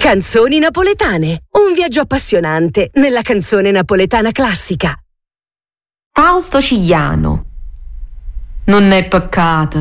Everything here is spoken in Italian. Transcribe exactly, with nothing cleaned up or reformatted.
Canzoni napoletane. Un viaggio appassionante nella canzone napoletana classica. Fausto Cigliano. Non è peccato